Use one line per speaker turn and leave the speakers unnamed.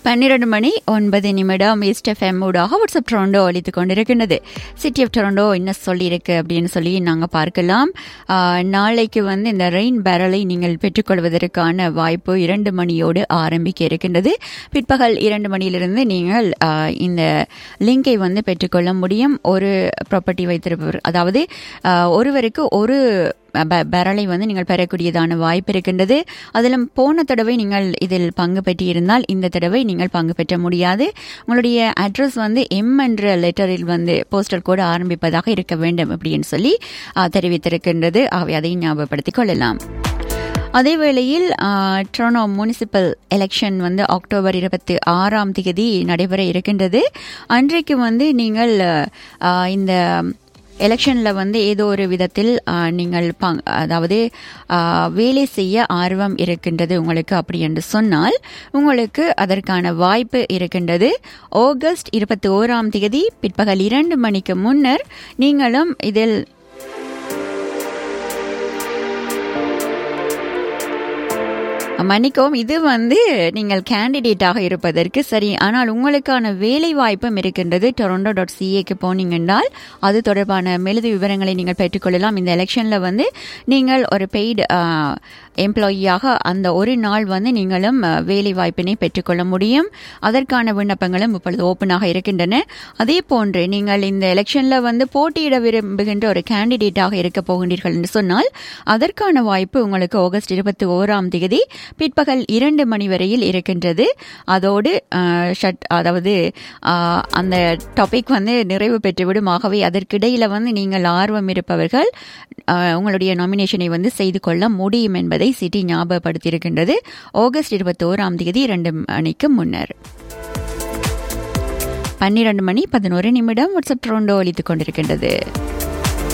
12:09 east FM ஊடாக WhatsApp Toronto அளித்துக் கொண்டிருக்கின்றது. City of Toronto என்ன சொல்லியிருக்கு அப்படின்னு சொல்லி நாங்கள் பார்க்கலாம். நாளைக்கு இந்த ரெயின் பேரலை நீங்கள் பெற்றுக்கொள்வதற்கான வாய்ப்பு 2 மணியோடு ஆரம்பிக்க இருக்கின்றது. பிற்பகல் 2 மணியிலிருந்து நீங்கள் இந்த லிங்கை பெற்றுக்கொள்ள முடியும். ஒரு ப்ராப்பர்ட்டி வைத்திருப்பவர், அதாவது ஒருவருக்கு ஒரு பேரலை நீங்கள் பெறக்கூடியதான வாய்ப்பு இருக்கின்றது. அதிலும் போன தடவை நீங்கள் இதில் பங்கு பெற்றிருந்தால் இந்த தடவை நீங்கள் பங்கு பெற்ற முடியாது. உங்களுடைய அட்ரஸ் எம் என்ற லெட்டரில் போஸ்டல் கோடு ஆரம்பிப்பதாக இருக்க வேண்டும் அப்படின்னு சொல்லி தெரிவித்திருக்கின்றது. ஆகவே அதை ஞாபகப்படுத்திக் கொள்ளலாம். அதே வேளையில் டொரண்டோ முனிசிபல் எலெக்ஷன் அக்டோபர் 26 நடைபெற இருக்கின்றது. அன்றைக்கு நீங்கள் இந்த எலெக்ஷனில் ஏதோ ஒரு விதத்தில் நீங்கள் அதாவது வேலை செய்ய ஆர்வம் இருக்கின்றது உங்களுக்கு அப்படி என்று சொன்னால் உங்களுக்கு அதற்கான வாய்ப்பு இருக்கின்றது. ஆகஸ்ட் 21 பிற்பகல் 2 மணிக்கு முன்னர் நீங்களும் இதில் மன்னிக்கவும், இது நீங்கள் கேண்டிடேட்டாக இருப்பதற்கு சரி. ஆனால் உங்களுக்கான வேலை வாய்ப்பும் இருக்கின்றது. toronto.ca போனீங்கன்னால் அது தொடர்பான மேலது விவரங்களை நீங்கள் பெற்றுக்கொள்ளலாம். இந்த எலெக்ஷனில் நீங்கள் ஒரு பெய்டு எம்ப்ளாயியாக அந்த ஒரு நாள் நீங்களும் வேலை வாய்ப்பினை பெற்றுக்கொள்ள முடியும். அதற்கான விண்ணப்பங்களும் இப்பொழுது ஓப்பனாக இருக்கின்றன. அதே போன்று நீங்கள் இந்த எலெக்ஷனில் போட்டியிட விரும்புகின்ற ஒரு கேண்டிடேட்டாக இருக்க போகின்றீர்கள் என்று சொன்னால் அதற்கான வாய்ப்பு உங்களுக்கு ஆகஸ்ட் 21 பிற்பகல் 2 மணி வரையில் இருக்கின்றது. அதோடு அதாவது அந்த டாபிக் நிறைவு பெற்றுவிடும். ஆகவே அதற்கிடையில் நீங்கள் ஆர்வம் இருப்பவர்கள் உங்களுடைய நாமினேஷனை செய்து கொள்ள முடியும் என்பதை சிட்டி ஞாபகப்படுத்தியிருக்கின்றது. ஆகஸ்ட் 21 2 மணிக்கு முன்னர். 12:11 வாட்ஸ்அப் டொரண்டோ அளித்துக் கொண்டிருக்கின்றது.